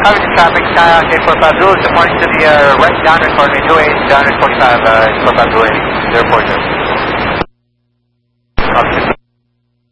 Copy the traffic, Skyhawk 845 Zulu, reporting to the right downwind coordinate 28, downwind 45, 45 Zulu, 040.